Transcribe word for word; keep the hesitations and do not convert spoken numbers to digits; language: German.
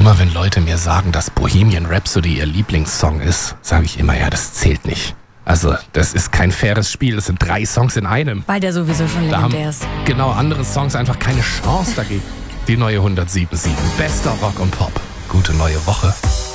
Immer wenn Leute mir sagen, dass Bohemian Rhapsody ihr Lieblingssong ist, sage ich immer, ja, das zählt nicht. Also, das ist kein faires Spiel, es sind drei Songs in einem. Weil der sowieso schon Da haben legendär ist. genau andere Songs einfach keine Chance dagegen. Die neue hundertsieben Komma sieben. Bester Rock und Pop. Gute neue Woche.